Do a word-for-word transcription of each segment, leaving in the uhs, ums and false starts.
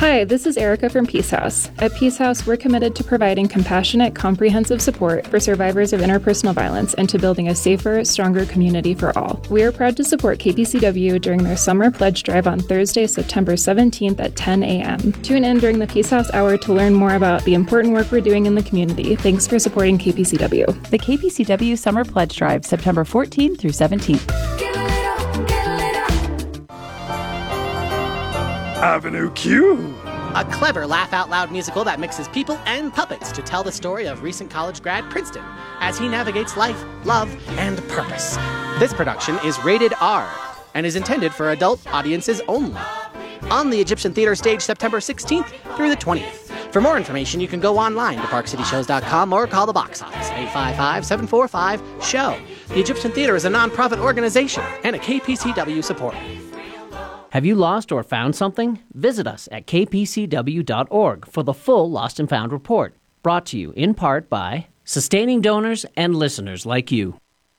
Hi, this is Erica from Peace House. At Peace House, we're committed to providing compassionate, comprehensive support for survivors of interpersonal violence and to building a safer, stronger community for all. We are proud to support K P C W during their summer pledge drive on Thursday, September seventeenth at ten a.m. Tune in during the Peace House Hour to learn more about the important work we're doing in the community. Thanks for supporting K P C W. The K P C W Summer Pledge Drive, September fourteenth through seventeenth. Avenue Q. A clever laugh-out-loud musical that mixes people and puppets to tell the story of recent college grad Princeton as he navigates life, love, and purpose. This production is rated R and is intended for adult audiences only. On the Egyptian Theater stage September sixteenth through the twentieth. For more information, you can go online to park city shows dot com or call the box office, eight five five, seven four five, S H O W. The Egyptian Theater is a nonprofit organization and a K P C W supporter. Have you lost or found something? Visit us at k p c w dot org for the full Lost and Found report. Brought to you in part by sustaining donors and listeners like you.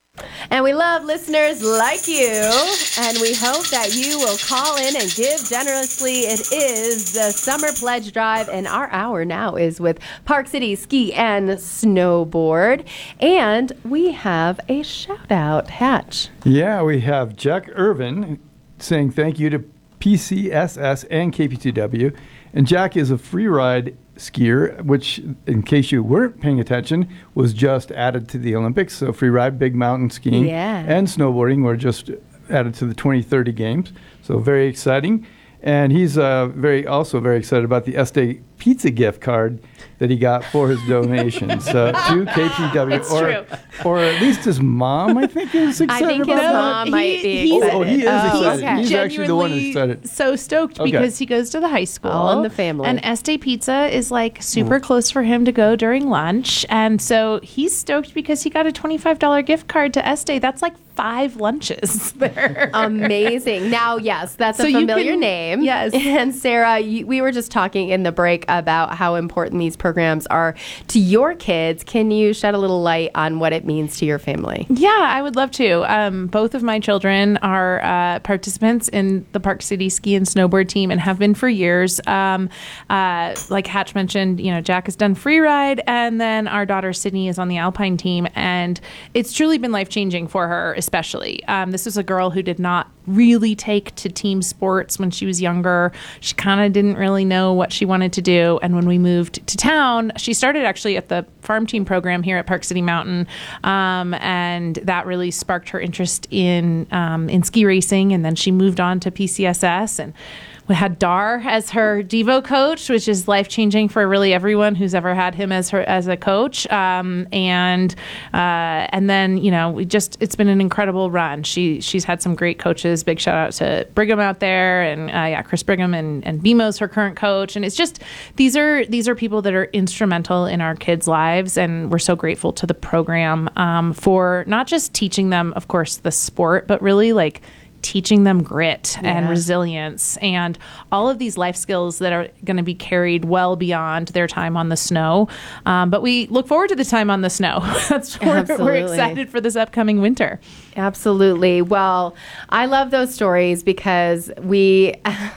And we love listeners like you, and we hope that you will call in and give generously. It is the Summer Pledge Drive, and our hour now is with Park City Ski and Snowboard. And we have a shout-out, Hatch. Yeah, we have Jack Irvin saying thank you to P C S S and K P C W. And Jack is a free ride skier, which, in case you weren't paying attention, was just added to the Olympics. So free ride, big mountain skiing, yeah. and snowboarding were just added to the twenty thirty games. So very exciting. And he's uh, very also very excited about the Estee pizza gift card that he got for his donations uh, to K P C W. It's or, true. Or at least his mom, I think, is excited I think about his that. mom might be excited. Oh, he is excited. okay. He's actually the one who's Genuinely excited. so stoked Okay. because he goes to the high school. All in the family. And Estee Pizza is like super close for him to go during lunch. And so he's stoked because he got a twenty-five dollars gift card to Estee. That's like five lunches there. Amazing. Now, yes, that's So a you familiar can- name. yes. And Sarah, you, we were just talking in the break about how important these programs are to your kids. Can you shed a little light on what it means to your family? Yeah, I would love to. Um, both of my children are uh, participants in the Park City Ski and Snowboard team and have been for years. Um, uh, like Hatch mentioned, you know, Jack has done free ride, and then our daughter Sydney is on the Alpine team, and it's truly been life-changing for her, especially. Um, this was a girl who did not really take to team sports when she was younger. She kind of didn't really know what she wanted to do, and when we moved to town, she started actually at the farm team program here at Park City Mountain, um, and that really sparked her interest in um, in ski racing, and then she moved on to P C S S, and we had Dar as her Devo coach, which is life-changing for really everyone who's ever had him as her as a coach. Um, and uh, and then, you know, we just it's been an incredible run. She she's had some great coaches. Big shout out to Brigham out there, and uh, yeah, Chris Brigham and and Bimo's her current coach. And it's just these are these are people that are instrumental in our kids' lives, and we're so grateful to the program um, for not just teaching them, of course, the sport, but really like teaching them grit Yeah. and resilience and all of these life skills that are going to be carried well beyond their time on the snow. Um, but we look forward to the time on the snow. That's we're, we're Absolutely. excited for this upcoming winter. Absolutely. Well, I love those stories because we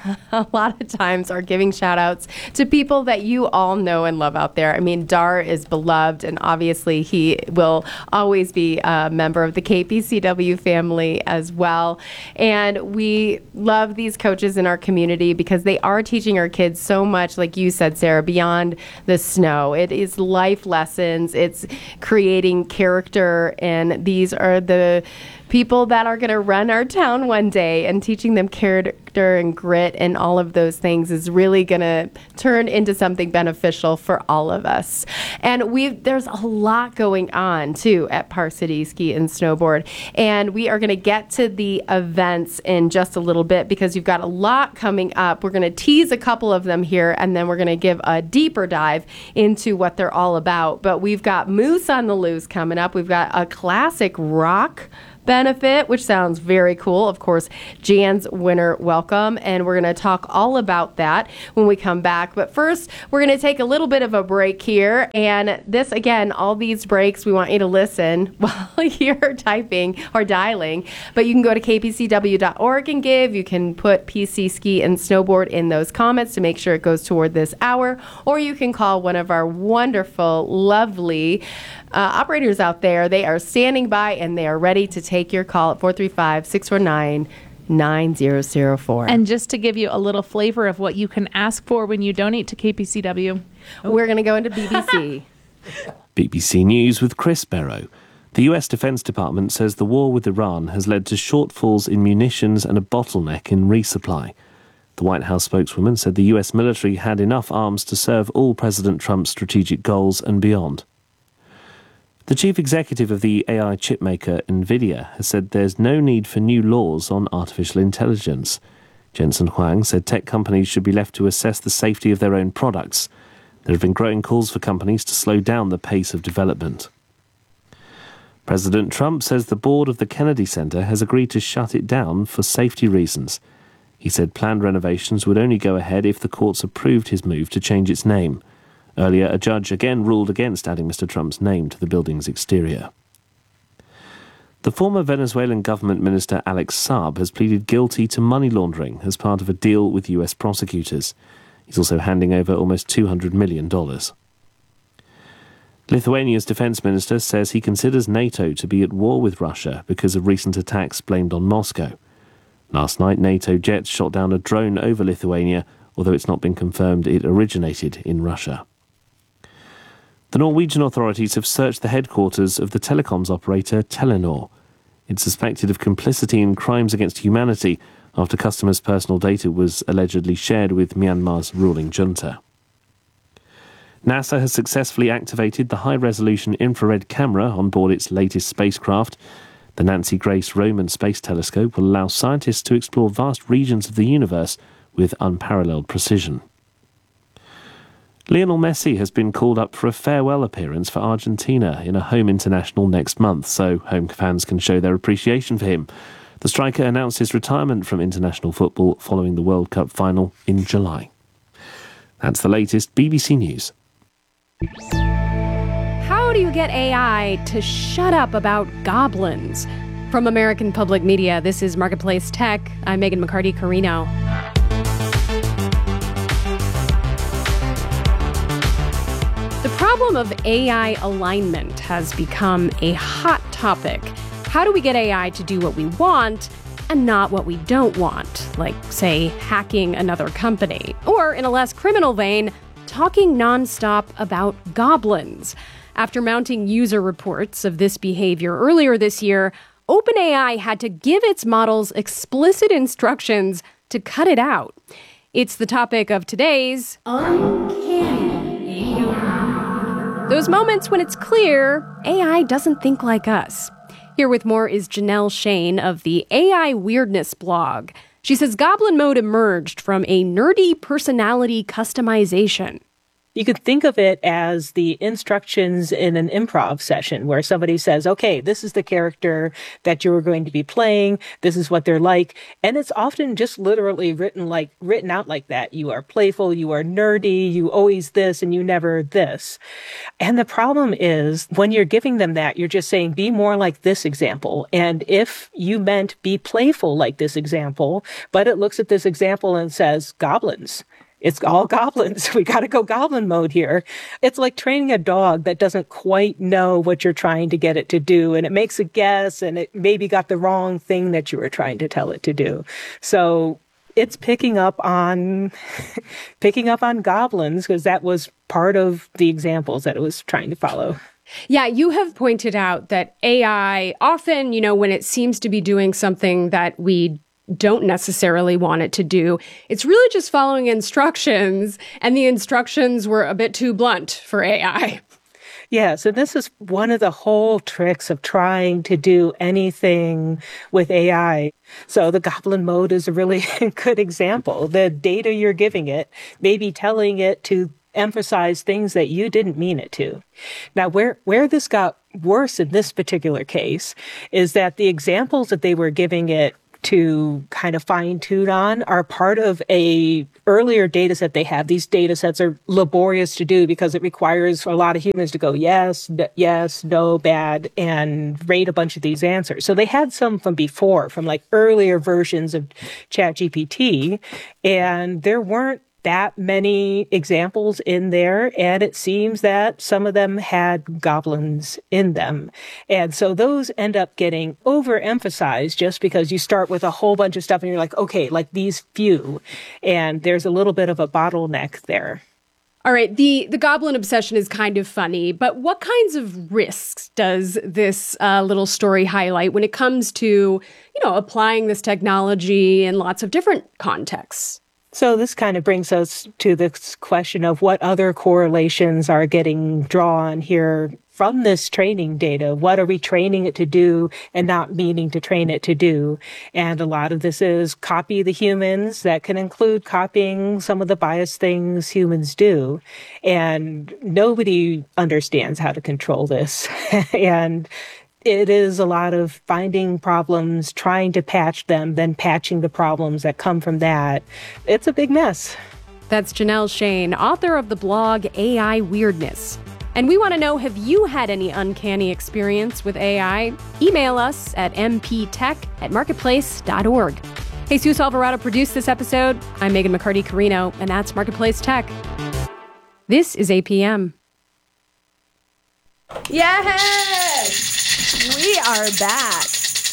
a lot of times are giving shout outs to people that you all know and love out there. I mean, Dar is beloved, and obviously he will always be a member of the K P C W family as well. And we love these coaches in our community because they are teaching our kids so much, like you said, Sarah, beyond the snow. It is life lessons. It's creating character, and these are the people that are going to run our town one day, and teaching them character and grit and all of those things is really going to turn into something beneficial for all of us. And we there's a lot going on too at Park City Ski and Snowboard, and we are going to get to the events in just a little bit because you've got a lot coming up. We're going to tease a couple of them here, and then we're going to give a deeper dive into what they're all about. But we've got Moose on the Loose coming up. We've got a classic rock benefit, which sounds very cool. Of course, Jan's Winter Welcome, and we're going to talk all about that when we come back. But first, we're going to take a little bit of a break here. And this, again, all these breaks, we want you to listen while you're typing or dialing. But you can go to k p c w dot org and give. You can put P C Ski and Snowboard in those comments to make sure it goes toward this hour. Or you can call one of our wonderful, lovely uh, operators out there. They are standing by and they are ready to take your call at four three five, six four nine, nine zero zero four. And just to give you a little flavor of what you can ask for when you donate to K P C W, we're going to go into B B C. B B C News with Chris Barrow. The U S Defense Department says the war with Iran has led to shortfalls in munitions and a bottleneck in resupply. The White House spokeswoman said the U S military had enough arms to serve all President Trump's strategic goals and beyond. The chief executive of the A I chipmaker NVIDIA has said there's no need for new laws on artificial intelligence. Jensen Huang said tech companies should be left to assess the safety of their own products. There have been growing calls for companies to slow down the pace of development. President Trump says the board of the Kennedy Center has agreed to shut it down for safety reasons. He said planned renovations would only go ahead if the courts approved his move to change its name. Earlier, a judge again ruled against adding Mister Trump's name to the building's exterior. The former Venezuelan government minister Alex Saab has pleaded guilty to money laundering as part of a deal with U S prosecutors. He's also handing over almost two hundred million dollars. Lithuania's defense minister says he considers NATO to be at war with Russia because of recent attacks blamed on Moscow. Last night, NATO jets shot down a drone over Lithuania, although it's not been confirmed it originated in Russia. The Norwegian authorities have searched the headquarters of the telecoms operator Telenor. It's suspected of complicity in crimes against humanity after customers' personal data was allegedly shared with Myanmar's ruling junta. NASA has successfully activated the high-resolution infrared camera on board its latest spacecraft. The Nancy Grace Roman Space Telescope will allow scientists to explore vast regions of the universe with unparalleled precision. Lionel Messi has been called up for a farewell appearance for Argentina in a home international next month, so home fans can show their appreciation for him. The striker announced his retirement from international football following the World Cup final in July. That's the latest B B C News. How do you get A I to shut up about goblins? From American Public Media, this is Marketplace Tech. I'm Megan McCarty-Carino. The problem of A I alignment has become a hot topic. How do we get A I to do what we want and not what we don't want? Like, say, hacking another company. Or, in a less criminal vein, talking nonstop about goblins. After mounting user reports of this behavior earlier this year, OpenAI had to give its models explicit instructions to cut it out. It's the topic of today's Uncanny A I. Those moments when it's clear A I doesn't think like us. Here with more is Janelle Shane of the A I Weirdness blog. She says Goblin Mode emerged from a nerdy personality customization. You could think of it as the instructions in an improv session where somebody says, okay, this is the character that you're going to be playing. This is what they're like. And it's often just literally written like, written out like that. You are playful, you are nerdy, you always this, and you never this. And the problem is when you're giving them that, you're just saying, be more like this example. And if you meant be playful like this example, but it looks at this example and says, goblins. It's all goblins. We got to go goblin mode here. It's like training a dog that doesn't quite know what you're trying to get it to do. And it makes a guess and it maybe got the wrong thing that you were trying to tell it to do. So it's picking up on, picking up on goblins because that was part of the examples that it was trying to follow. Yeah, you have pointed out that A I often, you know, when it seems to be doing something that we don't necessarily want it to do, it's really just following instructions, and the instructions were a bit too blunt for A I. Yeah, so this is one of the whole tricks of trying to do anything with A I. So the goblin mode is a really good example. The data you're giving it, maybe telling it to emphasize things that you didn't mean it to. Now, where, where this got worse in this particular case is that the examples that they were giving it to kind of fine tune on are part of a earlier data set they have. These data sets are laborious to do because it requires a lot of humans to go yes, n- yes, no, bad, and rate a bunch of these answers. So they had some from before, from like earlier versions of ChatGPT, and there weren't that many examples in there, and it seems that some of them had goblins in them. And so those end up getting overemphasized just because you start with a whole bunch of stuff and you're like, okay, like these few, and there's a little bit of a bottleneck there. All right, the, the goblin obsession is kind of funny, but what kinds of risks does this uh, little story highlight when it comes to, you know, applying this technology in lots of different contexts? So this kind of brings us to this question of what other correlations are getting drawn here from this training data. What are we training it to do and not meaning to train it to do? And a lot of this is copy the humans. That can include copying some of the biased things humans do. And nobody understands how to control this. And it is a lot of finding problems, trying to patch them, then patching the problems that come from that. It's a big mess. That's Janelle Shane, author of the blog A I Weirdness. And we want to know, have you had any uncanny experience with A I? Email us at m p tech at marketplace dot org. Jesus Alvarado produced this episode. I'm Megan McCarty-Carino, and that's Marketplace Tech. This is A P M. Yes! We are back.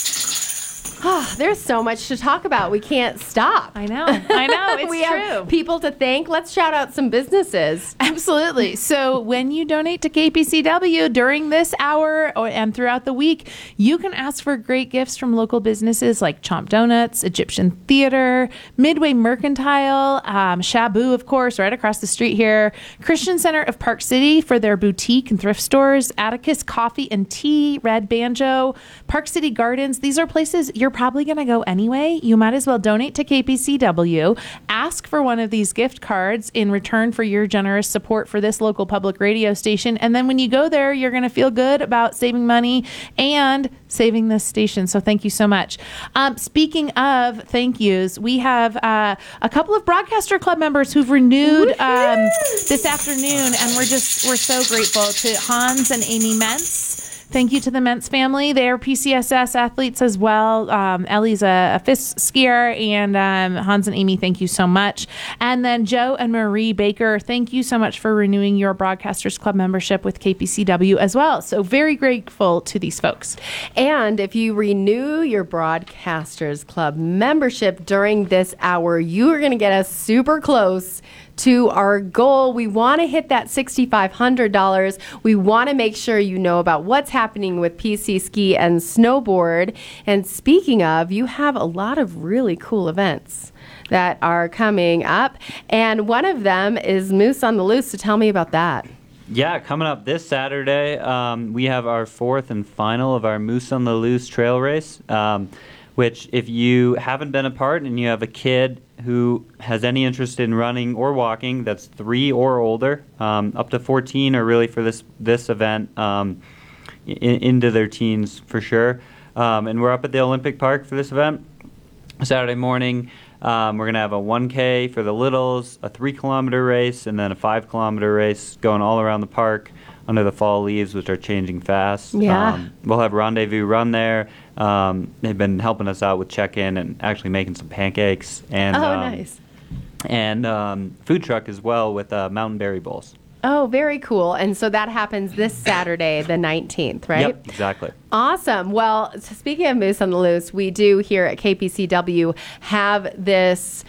Oh, there's so much to talk about. We can't stop. I know. I know. It's we true. have people to thank. Let's shout out some businesses. Absolutely. So when you donate to K P C W during this hour or, and throughout the week, you can ask for great gifts from local businesses like Chomp Donuts, Egyptian Theater, Midway Mercantile, um, Shabu, of course, right across the street here, Christian Center of Park City for their boutique and thrift stores, Atticus Coffee and Tea, Red Banjo, Park City Gardens. These are places you're probably going to go anyway. You might as well donate to K P C W, ask for one of these gift cards in return for your generous support for this local public radio station. And then when you go there, you're going to feel good about saving money and saving this station. So thank you so much. Um, speaking of thank yous, we have uh, a couple of Broadcaster Club members who've renewed um, this afternoon, and we're just, we're so grateful to Hans and Amy Mentz. Thank you to the Mentz family. They are P C S S athletes as well. Um, Ellie's a, a fist skier, and um, Hans and Amy, thank you so much. And then Joe and Marie Baker, thank you so much for renewing your Broadcasters Club membership with K P C W as well. So very grateful to these folks. And if you renew your Broadcasters Club membership during this hour, you are going to get us super close to our goal. We want to hit that six thousand five hundred dollars. We want to make sure you know about what's happening with P C Ski and Snowboard. And speaking of, you have a lot of really cool events that are coming up. And one of them is Moose on the Loose. So tell me about that. Yeah, coming up this Saturday, um, we have our fourth and final of our Moose on the Loose trail race, um, which if you haven't been a part and you have a kid who has any interest in running or walking that's three or older, um, up to fourteen are really for this this event, um, in, into their teens for sure. Um, and we're up at the Olympic Park for this event. Saturday morning, um, we're going to have a one K for the littles, a three kilometer race, and then a five kilometer race going all around the park under the fall leaves, which are changing fast. Yeah. Um, we'll have Rendezvous Run there. Um, they've been helping us out with check-in and actually making some pancakes. And, oh, um, nice. And um, food truck as well with uh, Mountain Berry Bowls. Oh, very cool. And so that happens this Saturday, the nineteenth, right? Yep, exactly. Awesome. Well, speaking of Moose on the Loose, we do here at K P C W have this,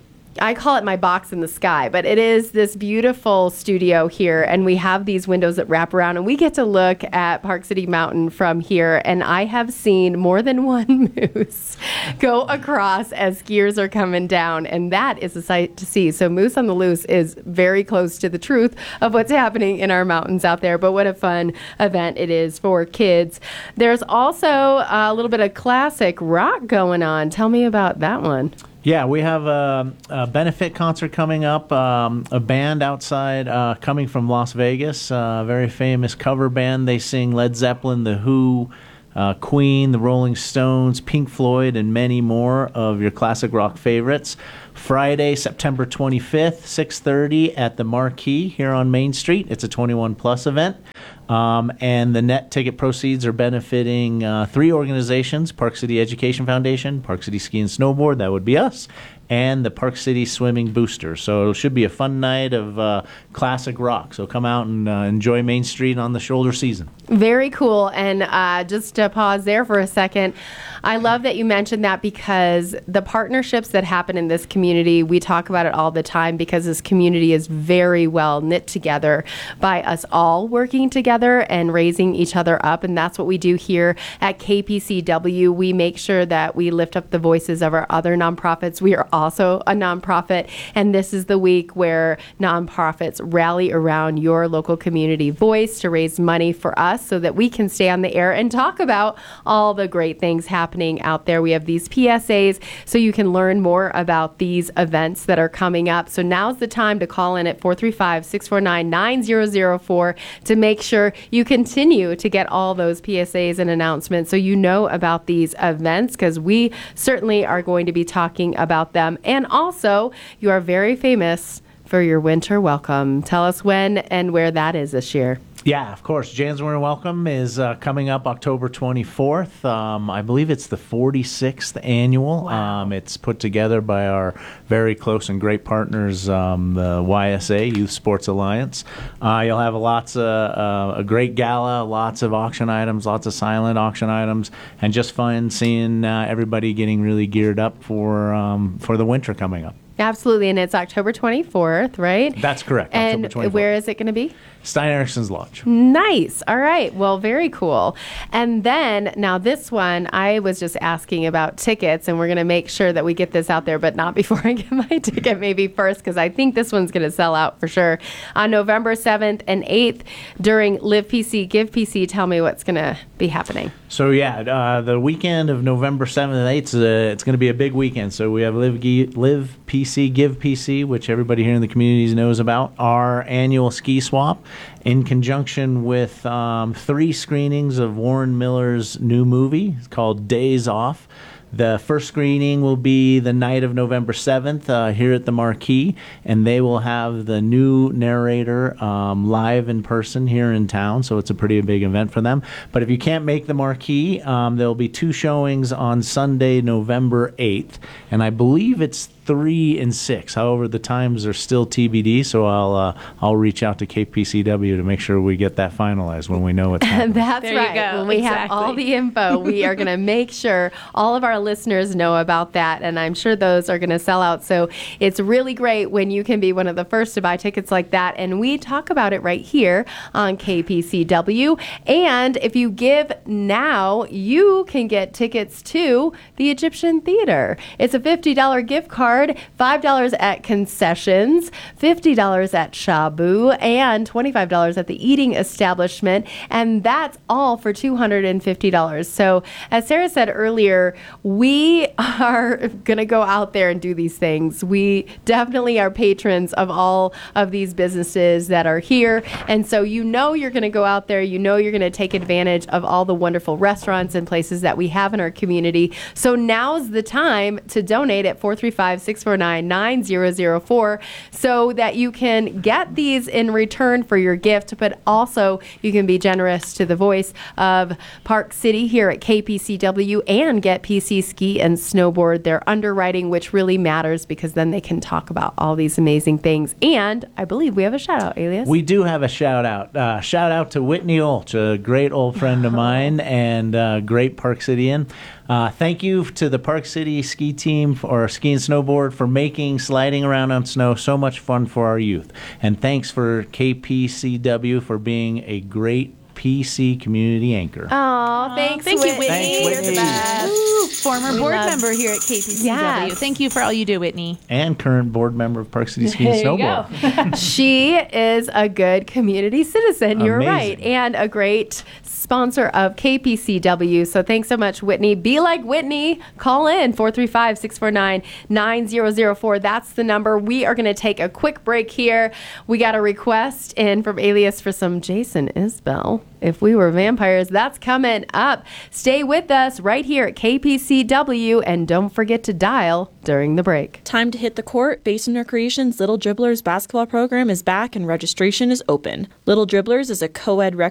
I call it my box in the sky, but it is this beautiful studio here, and we have these windows that wrap around, and we get to look at Park City Mountain from here, and I have seen more than one moose go across as skiers are coming down, and that is a sight to see. So Moose on the Loose is very close to the truth of what's happening in our mountains out there, but what a fun event it is for kids. There's also a little bit of classic rock going on. Tell me about that one. Yeah, we have a, a benefit concert coming up. Um, a band outside uh, coming from Las Vegas, a very famous cover band. They sing Led Zeppelin, The Who, uh, Queen, The Rolling Stones, Pink Floyd, and many more of your classic rock favorites. Friday, September twenty-fifth, six thirty at the Marquee here on Main Street. It's a twenty-one plus event. Um, and the net ticket proceeds are benefiting uh, three organizations: Park City Education Foundation, Park City Ski and Snowboard, that would be us, and the Park City Swimming Booster. So it should be a fun night of uh, classic rock. So come out and uh, enjoy Main Street on the shoulder season. Very cool. And uh, just to pause there for a second, I love that you mentioned that, because the partnerships that happen in this community, we talk about it all the time, because this community is very well knit together by us all working together and raising each other up. And that's what we do here at K P C W. We make sure that we lift up the voices of our other nonprofits. We are also a nonprofit, and this is the week where nonprofits rally around your local community voice to raise money for us so that we can stay on the air and talk about all the great things happening out there. We have these P S As so you can learn more about these events that are coming up. So now's the time to call in at four three five, six four nine, nine zero zero four to make sure you continue to get all those P S As and announcements so you know about these events, because we certainly are going to be talking about them. And also, you are very famous for your winter welcome. Tell us when and where that is this year. Yeah, of course. Janswear Welcome is uh, coming up October twenty-fourth. Um, I believe it's the forty-sixth annual. Wow. Um, it's put together by our very close and great partners, um, the Y S A, Youth Sports Alliance. Uh, you'll have lots of uh, a great gala, lots of auction items, lots of silent auction items, and just fun seeing uh, everybody getting really geared up for um, for the winter coming up. Absolutely, and it's October twenty-fourth, right? That's correct. And October twenty-fourth. where is it going to be? Stein Erickson's Lodge. Nice. All right. Well, very cool. And then now this one, I was just asking about tickets, and we're going to make sure that we get this out there, but not before I get my ticket, maybe first, because I think this one's going to sell out for sure. On November seventh and eighth during Live P C, Give P C, tell me what's going to be happening. So yeah, uh, the weekend of November seventh and eighth, uh, it's going to be a big weekend. So we have Live, G- Live P C, Give P C, which everybody here in the communities knows about, our annual ski swap, in conjunction with um, three screenings of Warren Miller's new movie. It's called Days Off. The first screening will be the night of November seventh uh, here at the Marquee, and they will have the new narrator um, live in person here in town, so it's a pretty big event for them. But if you can't make the Marquee, um, there will be two showings on Sunday, November eighth, and I believe it's three and six. However, the times are still T B D, so I'll uh, I'll reach out to K P C W to make sure we get that finalized when we know it's happening. That's There you right. go. When we have Exactly. all the info, we are going to make sure all of our listeners know about that, and I'm sure those are going to sell out. So it's really great when you can be one of the first to buy tickets like that, and we talk about it right here on K P C W. And if you give now, you can get tickets to the Egyptian Theater. It's a fifty dollars gift card, five dollars at concessions, fifty dollars at Shabu, and twenty-five dollars at the eating establishment. And that's all for two hundred fifty dollars. So as Sarah said earlier, we are going to go out there and do these things. We definitely are patrons of all of these businesses that are here. And so you know you're going to go out there. You know you're going to take advantage of all the wonderful restaurants and places that we have in our community. So now's the time to donate at four three five, six four nine, nine zero zero four so that you can get these in return for your gift, but also you can be generous to the voice of Park City here at K P C W and get P C Ski and Snowboard their underwriting, which really matters because then they can talk about all these amazing things. And I believe we have a shout out, Alias. We do have a shout out. Uh, shout out to Whitney Olch, a great old friend of mine and uh, great Park Cityan. Uh, thank you to the Park City ski team for, or ski and snowboard for making sliding around on snow so much fun for our youth. And thanks for K P C W for being a great P C community anchor. Oh, thanks, thank you, Whitney. Whitney. Thanks, Whitney. You're the best. Former We board love- member here at K P C W. Yes. Thank you for all you do, Whitney. And current board member of Park City Ski and There you Snowboard. She is a good community citizen. You're Amazing. right. And a great sponsor of K P C W. So thanks so much, Whitney. Be like Whitney. Call in four three five, six four nine, nine zero zero four. That's the number. We are going to take a quick break here. We got a request in from Alias for some Jason Isbell. If We Were Vampires, that's coming up. Stay with us right here at K P C W and don't forget to dial during the break. Time to hit the court. Basin Recreation's Little Dribblers basketball program is back and registration is open. Little Dribblers is a co-ed rec